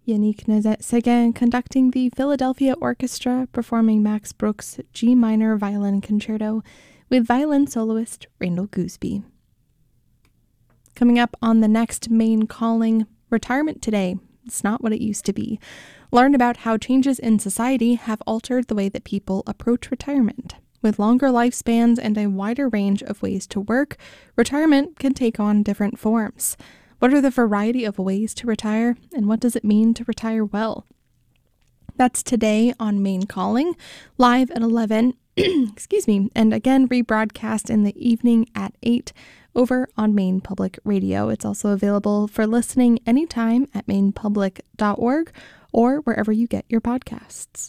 Yannick Nézet-Séguin conducting the Philadelphia Orchestra, performing Max Bruch's G minor violin concerto with violin soloist Randall Gooseby. Coming up on the next Maine Calling, retirement today. It's not what it used to be. Learn about how changes in society have altered the way that people approach retirement. With longer lifespans and a wider range of ways to work, retirement can take on different forms. What are the variety of ways to retire, and what does it mean to retire well? That's today on Maine Calling, live at 11, and again rebroadcast in the evening at 8 over on Maine Public Radio. It's also available for listening anytime at mainepublic.org or wherever you get your podcasts.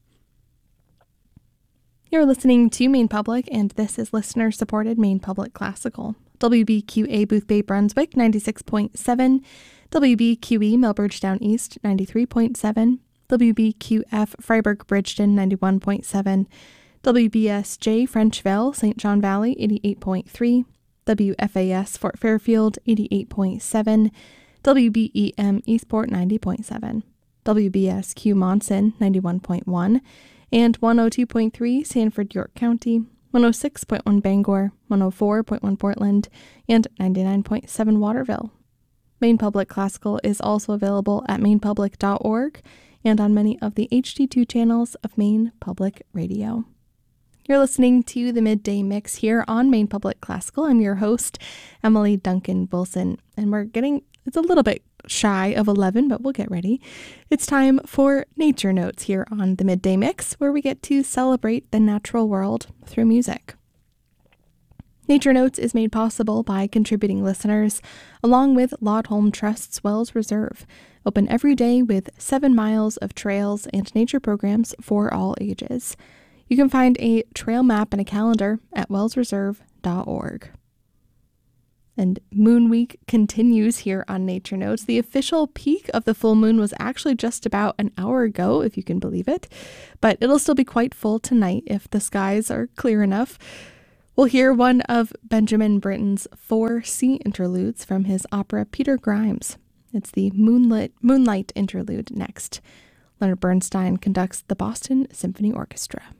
You're listening to Maine Public, and this is listener-supported Maine Public Classical. WBQA Boothbay Brunswick, 96.7. WBQE Melbridgetown East, 93.7. WBQF Freiburg Bridgeton, 91.7. WBSJ Frenchville, St. John Valley, 88.3. WFAS Fort Fairfield, 88.7. WBEM Eastport, 90.7. WBSQ Monson, 91.1. And 102.3 Sanford, York County, 106.1 Bangor, 104.1 Portland, and 99.7 Waterville. Maine Public Classical is also available at mainepublic.org and on many of the HD2 channels of Maine Public Radio. You're listening to the Midday Mix here on Maine Public Classical. I'm your host, Emily Duncan Wilson, and it's a little bit shy of 11, but we'll get ready. It's time for Nature Notes here on the Midday Mix, where we get to celebrate the natural world through music. Nature Notes is made possible by contributing listeners, along with Laudholm Trust's Wells Reserve, open every day with 7 miles of trails and nature programs for all ages. You can find a trail map and a calendar at wellsreserve.org. And Moon Week continues here on Nature Notes. The official peak of the full moon was actually just about an hour ago, if you can believe it. But it'll still be quite full tonight if the skies are clear enough. We'll hear one of Benjamin Britten's 4 sea interludes from his opera Peter Grimes. It's the Moonlight interlude next. Leonard Bernstein conducts the Boston Symphony Orchestra.